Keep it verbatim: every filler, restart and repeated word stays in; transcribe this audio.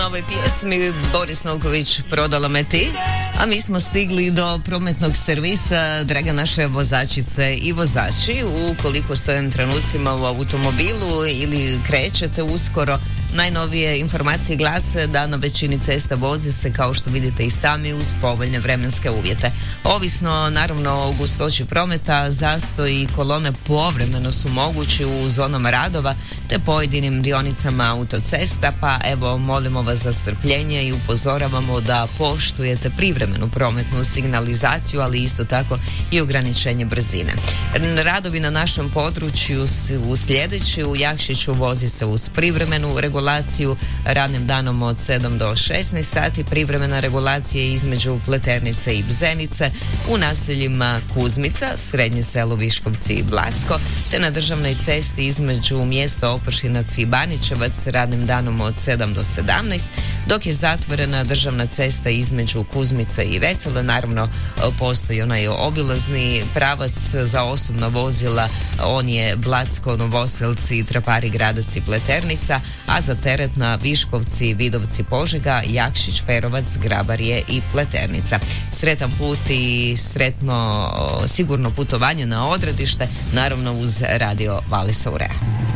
na ovoj pjesmi. Boris Novković, Prodala me ti. A mi smo stigli do prometnog servisa, draga naše vozačice i vozači. Ukoliko stojim trenucima u automobilu ili krećete uskoro, najnovije informacije glase da na većini cesta vozi se, kao što vidite i sami, uz povoljne vremenske uvjete. Ovisno naravno o gustoći prometa, zastoj i kolone povremeno su mogući u zonama radova te pojedinim dionicama autocesta, pa evo molimo vas za strpljenje i upozoravamo da poštujete privremenu prometnu signalizaciju, ali isto tako i ograničenje brzine. Radovi na našem području su sljedeći: u Jakšiću vozi se uz privremenu regulaciju radnim danom od sedam do šesnaest sati, privremena regulacija između Pleternice i Bzenice, u naseljima Kuzmica, Srednje selo Viškovci i Blacko, te na državnoj cesti između mjesta Opršinac i Baničevac radnim danom od sedam do sedamnaest, dok je zatvorena državna cesta između Kuzmica i Vesele. Naravno, postoji onaj obilazni pravac za osobna vozila, on je Blacko, Novoselci, Trapari, Gradac i Pleternica, a za teret na Viškovci, Vidovci, Požega, Jakšić, Ferovac, Grabarje i Pleternica. Sretan put i sretno sigurno putovanje na odredište, naravno uz radio Valisa Urea.